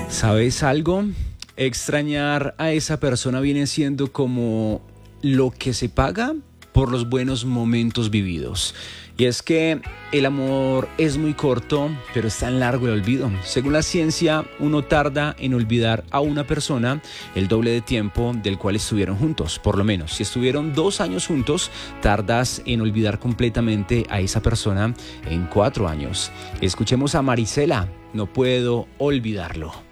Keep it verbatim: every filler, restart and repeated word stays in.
¿Sabes algo? Extrañar a esa persona viene siendo como lo que se paga por los buenos momentos vividos. Y es que el amor es muy corto, pero es tan largo el olvido. Según la ciencia, uno tarda en olvidar a una persona el doble de tiempo del cual estuvieron juntos. Por lo menos, si estuvieron dos años juntos, tardas en olvidar completamente a esa persona en cuatro años. Escuchemos a Marisela, No puedo olvidarlo.